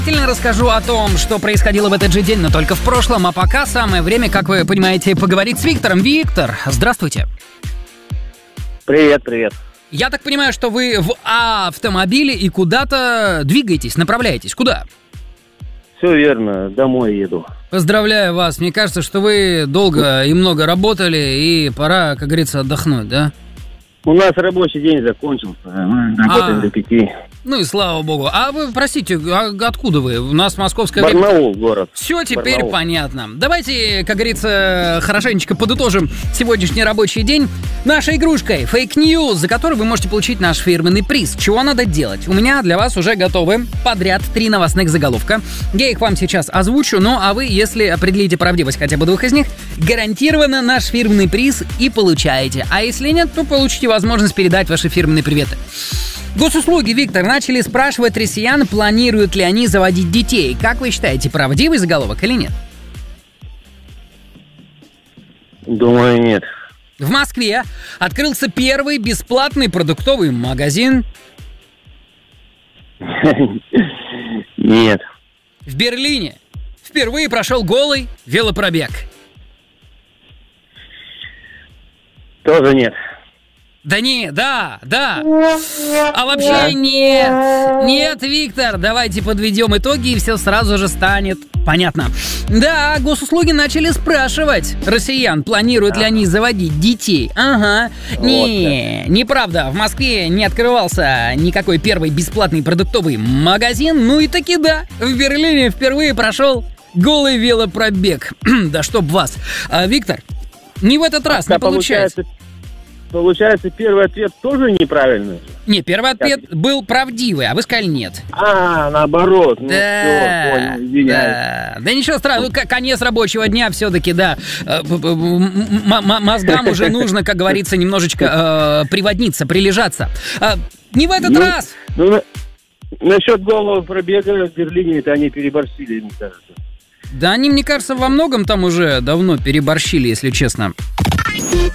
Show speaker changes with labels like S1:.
S1: Расскажу о том, что происходило в этот же день, но только в прошлом. А пока самое время, как вы понимаете, поговорить с Виктором. Виктор, здравствуйте.
S2: Привет.
S1: Я так понимаю, что вы в автомобиле и куда-то двигаетесь, направляетесь. Куда?
S2: Все верно, домой еду.
S1: Поздравляю вас. Мне кажется, что вы долго и много работали, и пора, как говорится, отдохнуть, да?
S2: У нас рабочий день закончился, мы работаем до 5.
S1: Ну и слава богу. А вы, простите, откуда вы? У нас московское время.
S2: Барнаул город.
S1: Все теперь
S2: Барнаул.
S1: понятно. Давайте, как говорится, хорошенечко подытожим сегодняшний рабочий день нашей игрушкой Fake News, за которую вы можете получить наш фирменный приз. Чего надо делать? У меня для вас уже готовы подряд 3 новостных заголовка. Я их вам сейчас озвучу, ну а вы, если определите правдивость хотя бы 2 из них, гарантированно наш фирменный приз и получаете. А если нет, то получите возможность передать ваши фирменные приветы. Госуслуги, Виктор, начали спрашивать россиян, планируют ли они заводить детей. Как вы считаете, правдивый заголовок или нет?
S2: Думаю, нет.
S1: В Москве открылся первый бесплатный продуктовый магазин.
S2: Нет.
S1: В Берлине впервые прошел голый велопробег.
S2: Тоже нет.
S1: Да, А вообще нет, Виктор, давайте подведем итоги, и все сразу же станет понятно. Да, госуслуги начали спрашивать россиян, планируют ли они заводить детей. Ага, неправда, в Москве не открывался никакой первый бесплатный продуктовый магазин, ну и таки да, в Берлине впервые прошел голый велопробег. Да чтоб вас. Виктор, не в этот раз, не получается.
S2: Получается, первый ответ тоже неправильный?
S1: Не, первый ответ был правдивый, а вы сказали нет.
S2: Наоборот.
S1: Да,
S2: все, понял, извиняюсь.
S1: Да ничего страшного, конец рабочего дня все-таки, да. Мозгам уже нужно, как говорится, немножечко приводниться, прилежаться. Не в этот раз.
S2: Насчет голого пробега в Берлине, это они переборщили, мне кажется.
S1: Да они, мне кажется, во многом там уже давно переборщили, если честно.